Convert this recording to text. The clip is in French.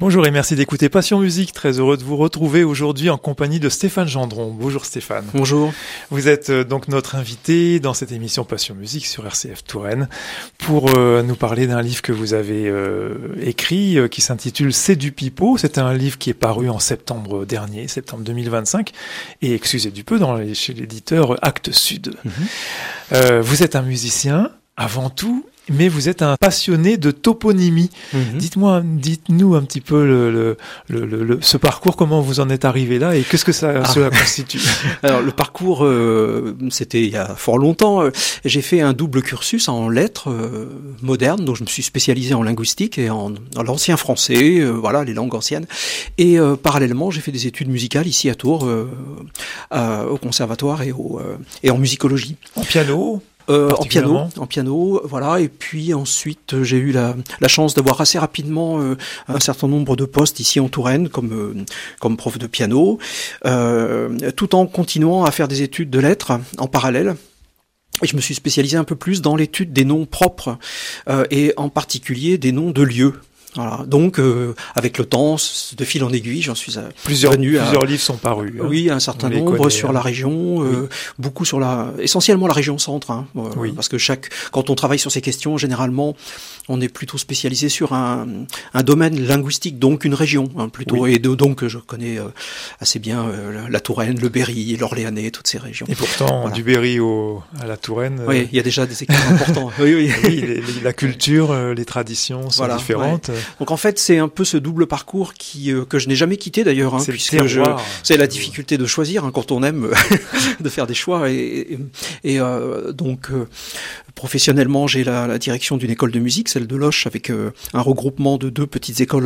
Bonjour et merci d'écouter Passion Musique. Très heureux de vous retrouver aujourd'hui en compagnie de Stéphane Gendron. Bonjour Stéphane. Bonjour. Vous êtes donc notre invité dans cette émission Passion Musique sur RCF Touraine pour nous parler d'un livre que vous avez écrit qui s'intitule C'est du pipeau. C'est un livre qui est paru en septembre dernier, septembre 2025 et excusez du peu chez l'éditeur Actes Sud. Vous êtes un musicien avant tout, mais vous êtes un passionné de toponymie. Dites-nous un petit peu ce parcours, comment vous en êtes arrivé là et qu'est-ce que cela constitue. Alors le parcours, c'était il y a fort longtemps. J'ai fait un double cursus en lettres modernes, donc je me suis spécialisé en linguistique et en l'ancien français, les langues anciennes. Et parallèlement, j'ai fait des études musicales ici à Tours, au conservatoire et en musicologie. En piano en piano, voilà. Et puis ensuite, j'ai eu la chance d'avoir assez rapidement un certain nombre de postes ici en Touraine comme prof de piano, tout en continuant à faire des études de lettres en parallèle. Et je me suis spécialisé un peu plus dans l'étude des noms propres et en particulier des noms de lieux. Voilà. Donc, avec le temps, de fil en aiguille, j'en suis plusieurs livres sont parus. Oui, un certain nombre sur la région, beaucoup sur essentiellement la région centre, parce que quand on travaille sur ces questions, généralement, on est plutôt spécialisé sur un domaine linguistique, donc une région, plutôt. Oui. Et donc, je connais assez bien la Touraine, le Berry, l'Orléanais, toutes ces régions. Et pourtant, du Berry à la Touraine. Oui, il y a déjà des écarts importants. Oui, la culture, les traditions sont différentes. Ouais. Donc en fait, c'est un peu ce double parcours que je n'ai jamais quitté d'ailleurs, c'est la difficulté de choisir quand on aime de faire des choix donc professionnellement, j'ai la direction d'une école de musique, celle de Loches, avec un regroupement de 2 petites écoles